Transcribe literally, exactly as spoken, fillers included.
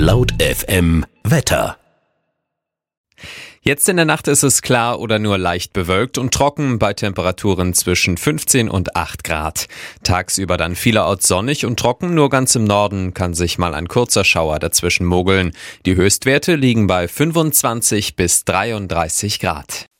Laut F M Wetter. Jetzt in der Nacht ist es klar oder nur leicht bewölkt und trocken bei Temperaturen zwischen fünfzehn und acht Grad. Tagsüber dann vielerorts sonnig und trocken, nur ganz im Norden kann sich mal ein kurzer Schauer dazwischen mogeln. Die Höchstwerte liegen bei fünfundzwanzig bis dreiunddreißig Grad.